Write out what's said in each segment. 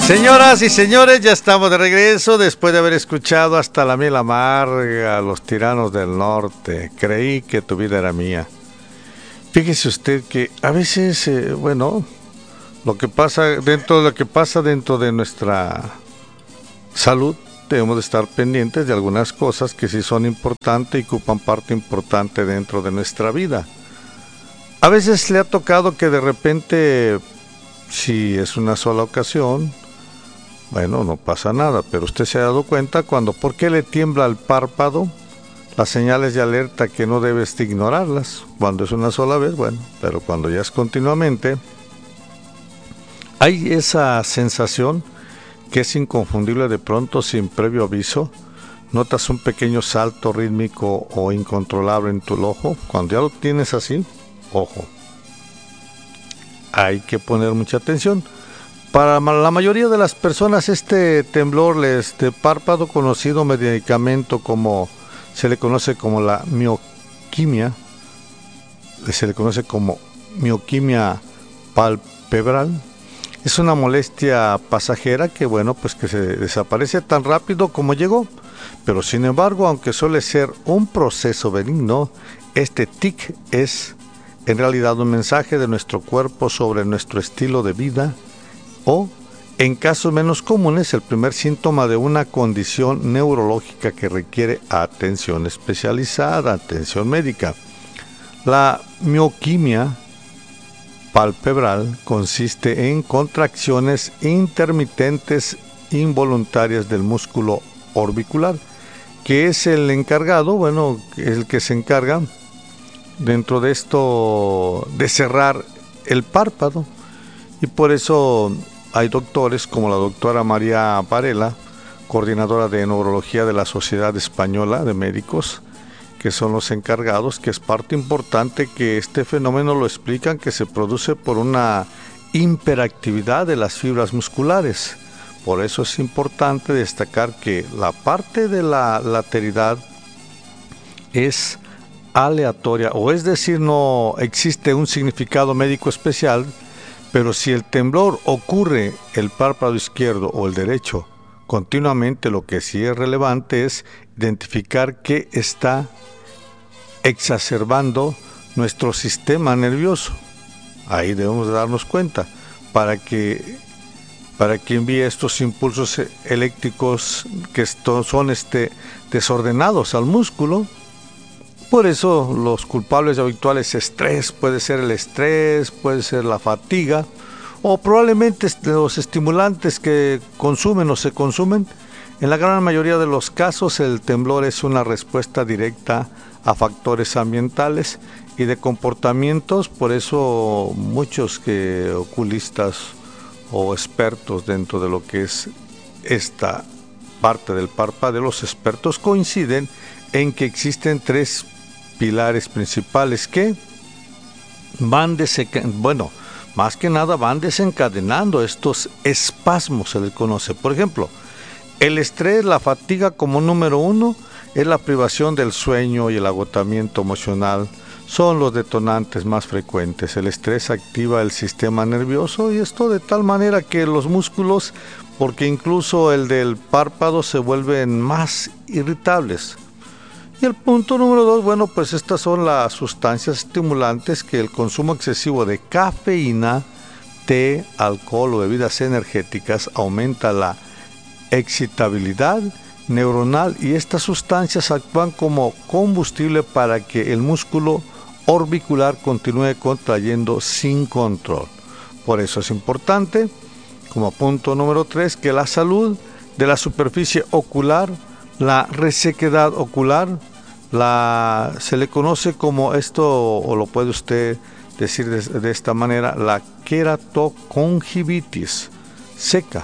Señoras y señores, ya estamos de regreso después de haber escuchado Hasta la miel amarga, Los tiranos del norte. Creí que tu vida era mía. Fíjese usted que a veces, lo que pasa dentro de nuestra salud, debemos de estar pendientes de algunas cosas que sí son importantes y ocupan parte importante dentro de nuestra vida. A veces le ha tocado que de repente, si es una sola ocasión, bueno, no pasa nada, pero usted se ha dado cuenta ¿por qué le tiembla el párpado? Las señales de alerta que no debes de ignorarlas. Cuando es una sola vez, bueno, pero cuando ya es continuamente, hay esa sensación que es inconfundible. De pronto, sin previo aviso, notas un pequeño salto rítmico o incontrolable en tu ojo. Cuando ya lo tienes así, ojo, hay que poner mucha atención. Para la mayoría de las personas este temblor de párpado, conocido medicamento como se le conoce como la mioquimia, se le conoce como mioquimia palpebral, es una molestia pasajera que que se desaparece tan rápido como llegó. Pero sin embargo, aunque suele ser un proceso benigno, este tic es en realidad un mensaje de nuestro cuerpo sobre nuestro estilo de vida, o, en casos menos comunes, el primer síntoma de una condición neurológica que requiere atención especializada, atención médica. La mioquimia palpebral consiste en contracciones intermitentes involuntarias del músculo orbicular, que es el encargado, el que se encarga dentro de esto de cerrar el párpado. Y por eso hay doctores como la doctora María Varela, coordinadora de neurología de la Sociedad Española de Médicos, que son los encargados, que es parte importante que este fenómeno lo explican, que se produce por una hiperactividad de las fibras musculares. Por eso es importante destacar que la parte de la lateralidad es aleatoria, o es decir, no existe un significado médico especial. Pero si el temblor ocurre el párpado izquierdo o el derecho continuamente, lo que sí es relevante es identificar qué está exacerbando nuestro sistema nervioso. Ahí debemos darnos cuenta para que envíe estos impulsos eléctricos que son desordenados al músculo. Por eso los culpables habituales estrés, puede ser el estrés, puede ser la fatiga, o probablemente los estimulantes que consumen o se consumen. En la gran mayoría de los casos el temblor es una respuesta directa a factores ambientales y de comportamientos. Por eso muchos oculistas o expertos dentro de lo que es esta parte del párpado, los expertos coinciden en que existen tres pilares principales que van desencadenando estos espasmos, se les conoce. Por ejemplo, el estrés, la fatiga como número uno, es la privación del sueño y el agotamiento emocional. Son los detonantes más frecuentes. El estrés activa el sistema nervioso y esto de tal manera que los músculos, porque incluso el del párpado, se vuelven más irritables. Y el punto número 2, estas son las sustancias estimulantes que el consumo excesivo de cafeína, té, alcohol o bebidas energéticas aumenta la excitabilidad neuronal, y estas sustancias actúan como combustible para que el músculo orbicular continúe contrayendo sin control. Por eso es importante, como punto número 3, que la salud de la superficie ocular, la resequedad ocular, se le conoce como esto, o lo puede usted decir de esta manera, la queratoconjuntivitis seca,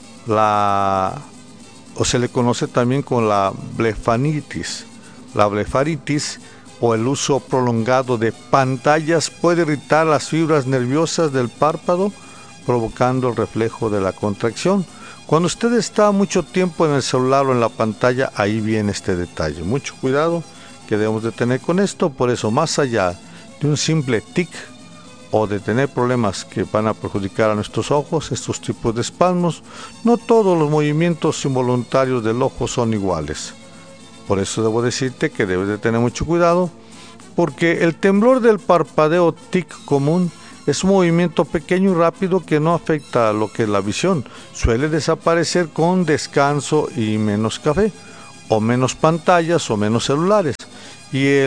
o se le conoce también como la blefaritis. La blefaritis o el uso prolongado de pantallas puede irritar las fibras nerviosas del párpado, provocando el reflejo de la contracción. Cuando usted está mucho tiempo en el celular o en la pantalla, ahí viene este detalle. Mucho cuidado que debemos de tener con esto. Por eso, más allá de un simple tic o de tener problemas que van a perjudicar a nuestros ojos, estos tipos de espasmos, no todos los movimientos involuntarios del ojo son iguales. Por eso debo decirte que debes de tener mucho cuidado, porque el temblor del parpadeo tic común es un movimiento pequeño y rápido que no afecta a lo que es la visión. Suele desaparecer con descanso y menos café, o menos pantallas o menos celulares. Y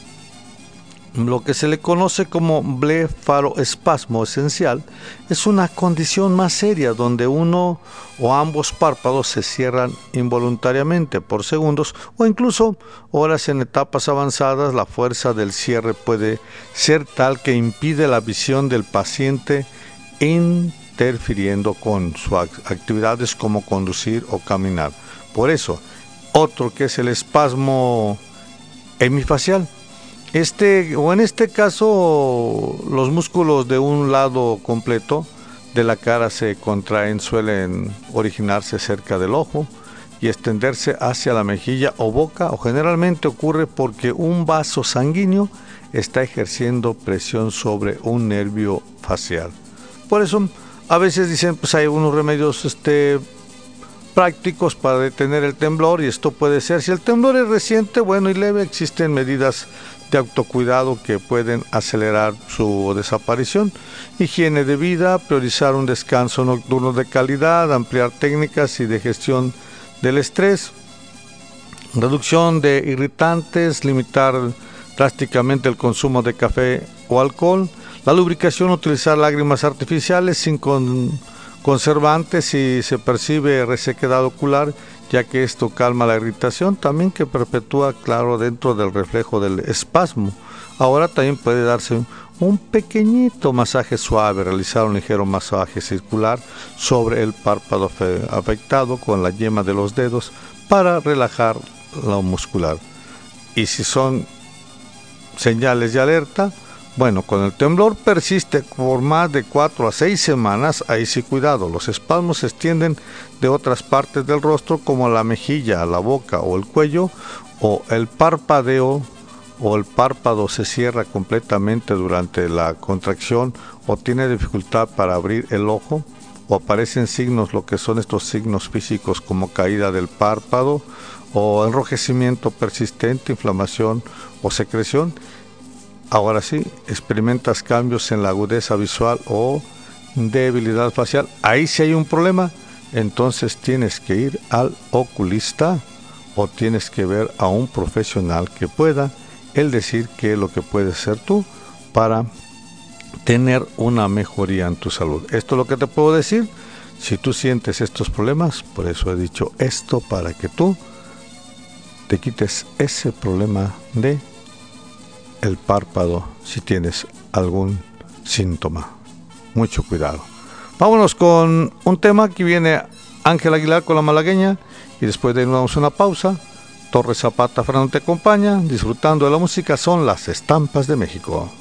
lo que se le conoce como blefaroespasmo esencial es una condición más seria donde uno o ambos párpados se cierran involuntariamente por segundos o incluso horas. En etapas avanzadas la fuerza del cierre puede ser tal que impide la visión del paciente, interfiriendo con sus actividades como conducir o caminar. Por eso, otro que es el espasmo hemifacial. En este caso, los músculos de un lado completo de la cara se contraen, suelen originarse cerca del ojo y extenderse hacia la mejilla o boca, o generalmente ocurre porque un vaso sanguíneo está ejerciendo presión sobre un nervio facial. Por eso, a veces dicen, pues hay unos remedios prácticos para detener el temblor, y esto puede ser, si el temblor es reciente, bueno y leve, existen medidas de autocuidado que pueden acelerar su desaparición. Higiene de vida, priorizar un descanso nocturno de calidad, ampliar técnicas y de gestión del estrés, reducción de irritantes, limitar drásticamente el consumo de café o alcohol, la lubricación, utilizar lágrimas artificiales sin conservantes si se percibe resequedad ocular, ya que esto calma la irritación, también que perpetúa, claro, dentro del reflejo del espasmo. Ahora también puede darse un pequeñito masaje suave, realizar un ligero masaje circular sobre el párpado afectado con la yema de los dedos para relajar lo muscular. Y si son señales de alerta, bueno, cuando el temblor persiste por más de 4 a 6 semanas, ahí sí cuidado, los espasmos se extienden de otras partes del rostro como la mejilla, la boca o el cuello, o el parpadeo o el párpado se cierra completamente durante la contracción, o tiene dificultad para abrir el ojo, o aparecen signos, lo que son estos signos físicos como caída del párpado, o enrojecimiento persistente, inflamación o secreción. Ahora sí, experimentas cambios en la agudeza visual o debilidad facial. Ahí sí hay un problema, entonces tienes que ir al oculista o tienes que ver a un profesional que pueda decir qué es lo que puedes hacer tú para tener una mejoría en tu salud. Esto es lo que te puedo decir. Si tú sientes estos problemas, por eso he dicho esto, para que tú te quites ese problema de el párpado si tienes algún síntoma. Mucho cuidado. Vámonos con un tema que viene Ángel Aguilar con La Malagueña, y después de ahí nos damos una pausa. Torres Zapata Fernando te acompaña, disfrutando de la música. Son las estampas de México.